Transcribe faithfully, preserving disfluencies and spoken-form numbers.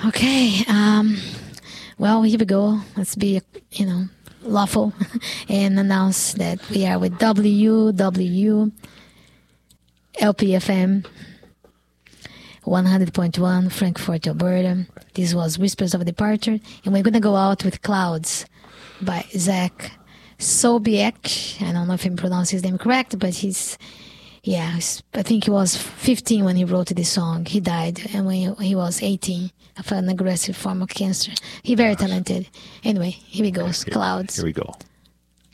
Okay. Um, well, here we go. Let's be, you know, lawful and announce that we are with W W L P F M one hundred point one, Frankfurt, Alberta. This was Whispers of Departure, and we're going to go out with Clouds by Zach Sobiech. I don't know if I'm pronouncing his name correct, but he's, yeah, he's, I think he was fifteen when he wrote this song. He died and when he, he was eighteen of an aggressive form of cancer. He's very talented. Anyway, here we go, Clouds. Here we go.